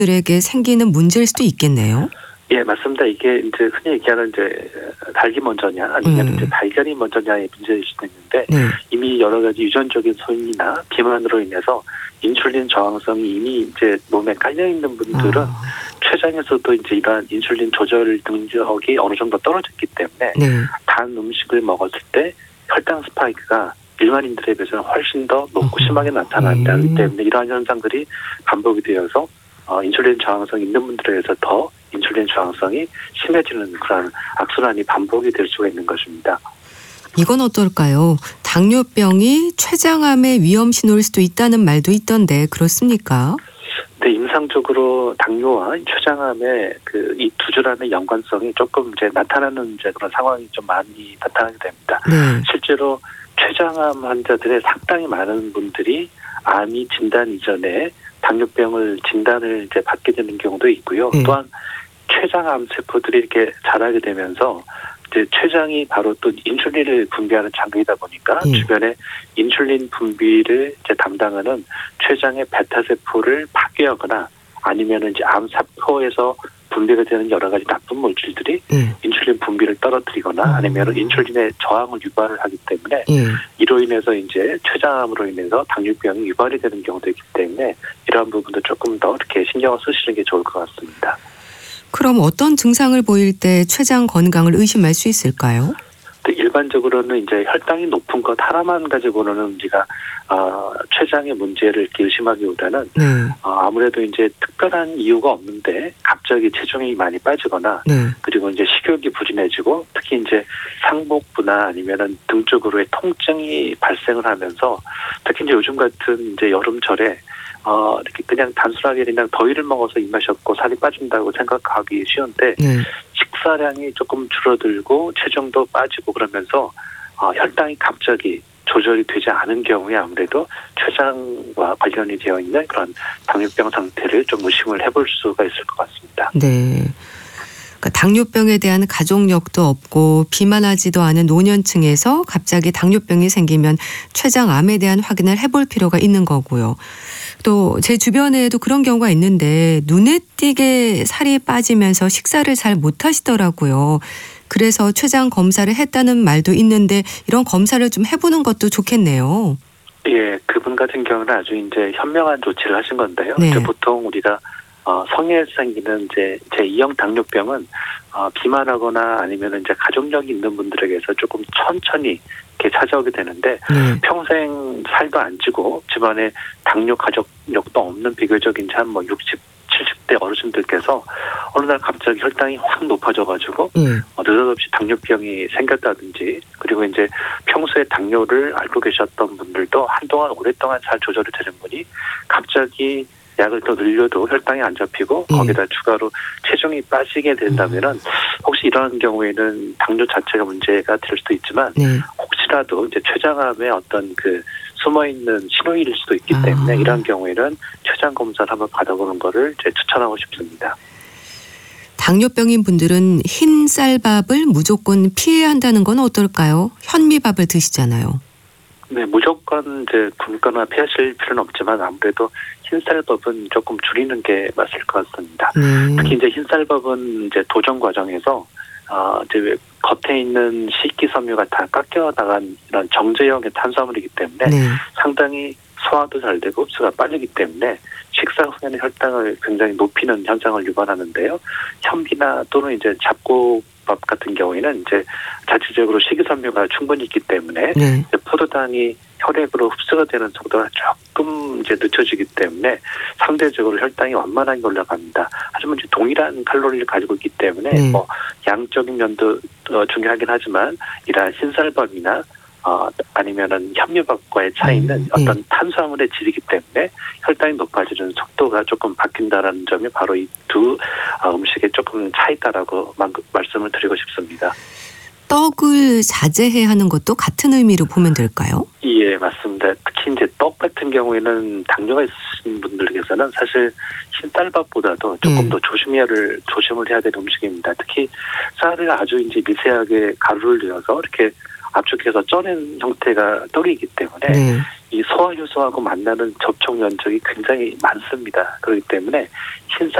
들에게 생기는 문제일 수도 있겠네요. 예, 맞습니다. 이게 이제 흔히 얘기하는 이제 닭이 먼저냐 아니면 이제 발견이 먼저냐의 문제일 수도 있는데 네. 이미 여러 가지 유전적인 소인이나 비만으로 인해서 인슐린 저항성이 이미 이제 몸에 깔려 있는 분들은 췌장에서도 이제 이러한 인슐린 조절 능력이 어느 정도 떨어졌기 때문에 네. 단 음식을 먹었을 때 혈당 스파이크가 일반인들에 비해서는 훨씬 더 높고 심하게 나타나기 때문에 이러한 현상들이 반복이 되어서 인슐린 저항성이 있는 분들에 의해서 더 인슐린 저항성이 심해지는 그런 악순환이 반복이 될 수가 있는 것입니다. 이건 어떨까요? 당뇨병이 췌장암의 위험 신호일 수도 있다는 말도 있던데 그렇습니까? 네, 임상적으로 당뇨와 췌장암의 이 두 질환의 연관성이 조금 이제 나타나는 이제 그런 상황이 좀 많이 나타나게 됩니다. 네. 실제로 췌장암 환자들의 상당히 많은 분들이 암이 진단 이전에 당뇨병을 진단을 이제 받게 되는 경우도 있고요. 또한 췌장암 세포들이 이렇게 자라게 되면서 이제 췌장이 바로 또 인슐린을 분비하는 장기이다 보니까 주변에 인슐린 분비를 이제 담당하는 췌장의 베타 세포를 파괴하거나 아니면 이제 암 세포에서 분비가 되는 여러 가지 나쁜 물질들이 인슐린 분비를 떨어뜨리거나 아니면 인슐린의 저항을 유발을 하기 때문에 이로 인해서 이제 췌장암으로 인해서 당뇨병이 유발이 되는 경우도 있기 때문에 이러한 부분도 조금 더 이렇게 신경을 쓰시는 게 좋을 것 같습니다. 그럼 어떤 증상을 보일 때 췌장 건강을 의심할 수 있을까요? 일반적으로는 이제 혈당이 높은 것 하나만 가지고는 우리가 췌장의 문제를 이렇게 의심하기보다는 아무래도 이제 특별한 이유가 없는데 갑자기 체중이 많이 빠지거나 그리고 이제 식욕이 부진해지고 특히 이제 상복부나 아니면은 등 쪽으로의 통증이 발생을 하면서 특히 이제 요즘 같은 이제 여름철에 이렇게 그냥 단순하게 그냥 더위를 먹어서 입맛이 없고 살이 빠진다고 생각하기 쉬운데 식사량이 조금 줄어들고 체중도 빠지고 그러면서 혈당이 갑자기 조절이 되지 않은 경우에 아무래도 췌장과 관련이 되어 있는 그런 당뇨병 상태를 좀 의심을 해볼 수가 있을 것 같습니다. 네. 그러니까 당뇨병에 대한 가족력도 없고 비만하지도 않은 노년층에서 갑자기 당뇨병이 생기면 췌장암에 대한 확인을 해볼 필요가 있는 거고요. 또 제 주변에도 그런 경우가 있는데 눈에 띄게 살이 빠지면서 식사를 잘 못하시더라고요. 그래서 췌장 검사를 했다는 말도 있는데 이런 검사를 좀 해보는 것도 좋겠네요. 예, 그분 같은 경우는 아주 이제 현명한 조치를 하신 건데요. 네. 이제 보통 우리가 성인에서 생기는 이제 제2형 당뇨병은 비만하거나 아니면 이제 가족력이 있는 분들에게서 조금 천천히 이렇게 찾아오게 되는데 평생 살도 안 찌고 집안에 당뇨 가족력도 없는 비교적 이제 한 60, 70대 어르신들께서 어느 날 갑자기 혈당이 확 높아져가지고 느닷없이 당뇨병이 생겼다든지 그리고 이제 평소에 당뇨를 알고 계셨던 분들도 한동안 오랫동안 잘 조절이 되는 분이 갑자기 약을 더 늘려도 혈당이 안 잡히고 거기다 추가로 체중이 빠지게 된다면은 혹시 이런 경우에는 당뇨 자체가 문제가 될 수도 있지만 혹시라도 이제 췌장암의 어떤 숨어 있는 신호일 수도 있기 때문에 이런 경우에는 췌장 검사를 한번 받아보는 거를 이제 추천하고 싶습니다. 당뇨병인 분들은 흰 쌀밥을 무조건 피해야 한다는 건 어떨까요? 현미밥을 드시잖아요. 네, 무조건 이제 굶거나 피하실 필요는 없지만 아무래도 흰쌀밥은 조금 줄이는 게 맞을 것 같습니다. 특히 이제 흰쌀밥은 이제 도정 과정에서 이제 겉에 있는 식기섬유가 다 깎여 나간 이런 정제형의 탄수화물이기 때문에 상당히 소화도 잘 되고 흡수가 빠르기 때문에 식사 후에는 혈당을 굉장히 높이는 현상을 유발하는데요. 현미나 또는 이제 잡곡밥 같은 경우에는 이제 자체적으로 식이섬유가 충분히 있기 때문에 포도당이 혈액으로 흡수가 되는 속도가 조금 이제 늦춰지기 때문에 상대적으로 혈당이 완만하게 올라갑니다. 하지만 이제 동일한 칼로리를 가지고 있기 때문에 양적인 면도 중요하긴 하지만 이러한 흰쌀밥이나 아니면은 현미밥과의 차이는 어떤 탄수화물의 질이기 때문에 혈당이 높아지는 속도가 조금 바뀐다라는 점이 바로 이 두 음식에 조금 차이다라고 말씀을 드리고 싶습니다. 떡을 자제해야 하는 것도 같은 의미로 보면 될까요? 예, 맞습니다. 특히 이제 떡 같은 경우에는 당뇨가 있으신 분들께서는 사실 흰쌀밥보다도 조금 더 조심을 해야 되는 음식입니다. 특히 쌀을 아주 이제 미세하게 가루를 넣어서 이렇게 압축해서 쪄낸 형태가 떡이기 때문에 네. 이 소화 효소하고 만나는 접촉 면적이 굉장히 많습니다. 그렇기 때문에 흰쌀